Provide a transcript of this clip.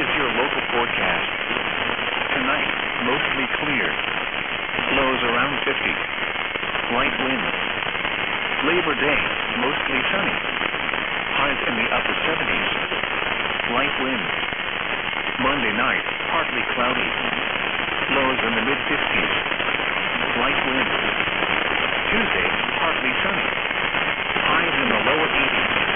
is your local forecast. Tonight, mostly clear. Lows around 50. Light winds. Labor Day, mostly sunny. Highs in the upper 70s. Light winds. Monday night, partly cloudy. Lows in the mid-50s. Light winds. Tuesday, partly sunny. Highs in the lower 80s.